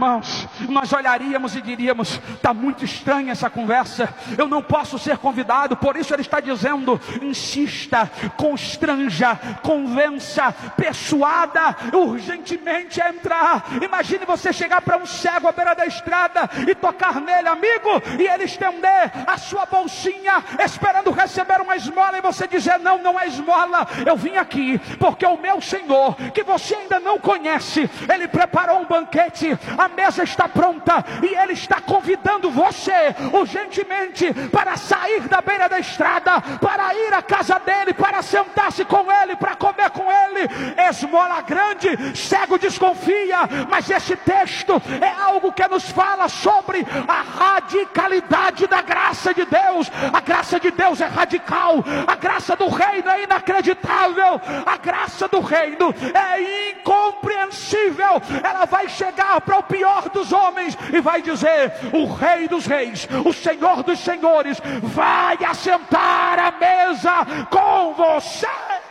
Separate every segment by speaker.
Speaker 1: irmãos, nós olharíamos e diríamos: está muito estranha essa conversa, eu não posso ser convidado. Por isso ele está dizendo: insista, constranja, convença, persuada urgentemente a entrar. Imagine você chegar para um cego à beira da estrada e tocar nele, amigo, e ele estender a sua bolsinha esperando receber uma esmola, e você dizer: não, não é esmola, eu vim aqui porque o meu Senhor, que você ainda não conhece, Ele preparou um banquete, a mesa está pronta, e Ele está convidando você urgentemente para sair da beira da estrada, para ir à casa dele, para sentar-se com ele, para comer com ele. Esmola grande, cego desconfia, mas esse texto é algo que nos fala sobre a radicalidade da graça de Deus. A graça de Deus é radical, a graça do reino é inacreditável, a graça do reino é incompreensível. Ela vai chegar para o pior dos homens e vai dizer: o Rei dos Reis, o Senhor dos Senhores, vai assentar à mesa com você.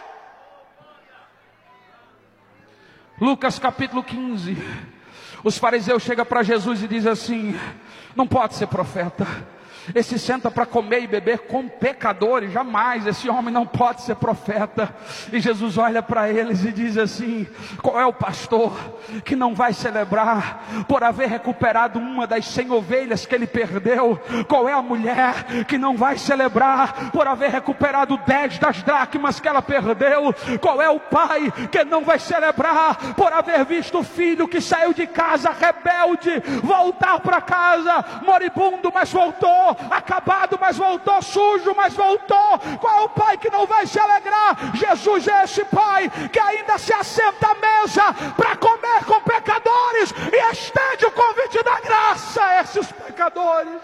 Speaker 1: Lucas capítulo 15. Os fariseus chegam para Jesus e dizem assim: não pode ser profeta, esse senta para comer e beber com pecadores, jamais, esse homem não pode ser profeta. E Jesus olha para eles e diz assim: qual é o pastor que não vai celebrar por haver recuperado uma das 100 ovelhas que ele perdeu? Qual é a mulher que não vai celebrar por haver recuperado 10 das dracmas que ela perdeu? Qual é o pai que não vai celebrar por haver visto o filho que saiu de casa rebelde voltar para casa moribundo, mas voltou, acabado, mas voltou, sujo, mas voltou? Qual é o pai que não vai se alegrar? Jesus é esse pai que ainda se assenta à mesa para comer com pecadores e estende o convite da graça a esses pecadores.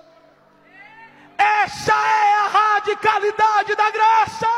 Speaker 1: Essa é a radicalidade da graça.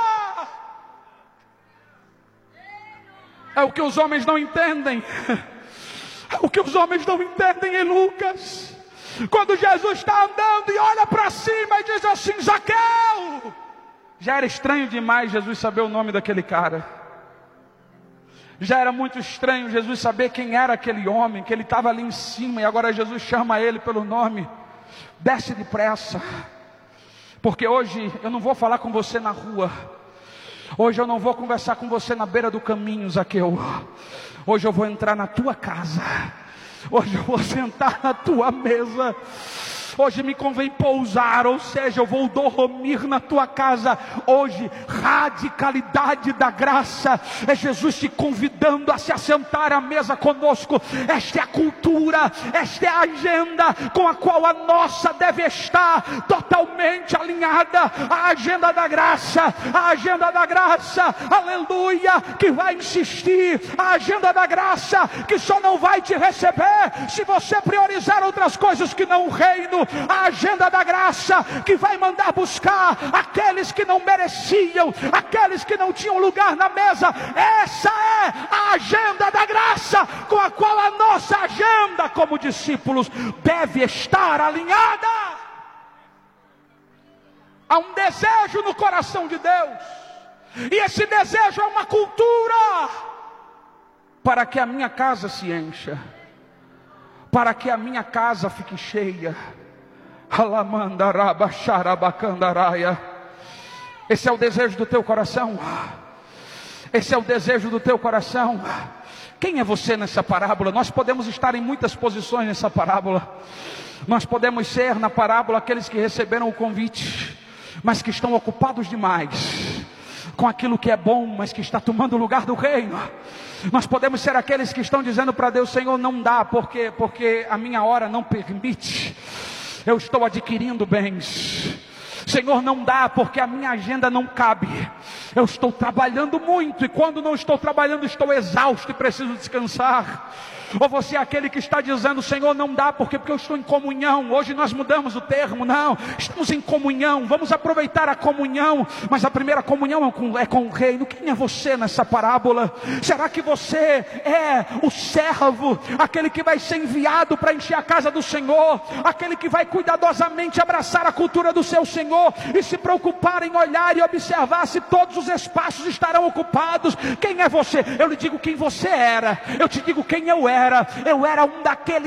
Speaker 1: É o que os homens não entendem. É o que os homens não entendem em Lucas. Quando Jesus está andando e olha para cima e diz assim: Zaqueu! Já era estranho demais Jesus saber o nome daquele cara. Já era muito estranho Jesus saber quem era aquele homem, que ele estava ali em cima, e agora Jesus chama ele pelo nome. Desce depressa, porque hoje eu não vou falar com você na rua. Hoje eu não vou conversar com você na beira do caminho, Zaqueu. Hoje eu vou entrar na tua casa. Hoje eu vou sentar na tua mesa. Hoje me convém pousar, ou seja, eu vou dormir na tua casa. Hoje, radicalidade da graça é Jesus te convidando a se assentar à mesa conosco. Esta é a cultura, esta é a agenda com a qual a nossa deve estar totalmente alinhada. A agenda da graça, a agenda da graça, aleluia, que vai insistir. A agenda da graça que só não vai te receber se você priorizar outras coisas que não o reino. A agenda da graça que vai mandar buscar aqueles que não mereciam, aqueles que não tinham lugar na mesa. Essa é a agenda da graça com a qual a nossa agenda como discípulos deve estar alinhada. Há um desejo no coração de Deus, e esse desejo é uma cultura para que a minha casa se encha, para que a minha casa fique cheia. Esse é o desejo do teu coração. Esse é o desejo do teu coração. Quem é você nessa parábola? Nós podemos estar em muitas posições nessa parábola. Nós podemos ser na parábola aqueles que receberam o convite, mas que estão ocupados demais com aquilo que é bom, mas que está tomando o lugar do reino. Nós podemos ser aqueles que estão dizendo para Deus: Senhor, não dá, porque a minha hora não permite. Eu estou adquirindo bens. Senhor, não dá, porque a minha agenda não cabe. Eu estou trabalhando muito, e quando não estou trabalhando, estou exausto e preciso descansar. Ou você é aquele que está dizendo: Senhor, não dá, porque eu estou em comunhão. Hoje nós mudamos o termo, não, estamos em comunhão, vamos aproveitar a comunhão. Mas a primeira comunhão é com o reino. Quem é você nessa parábola? Será que você é o servo, aquele que vai ser enviado para encher a casa do Senhor, aquele que vai cuidadosamente abraçar a cultura do seu Senhor e se preocupar em olhar e observar se todos os espaços estarão ocupados? Quem é você? Eu lhe digo quem você era, eu te digo quem eu era. Eu era um daqueles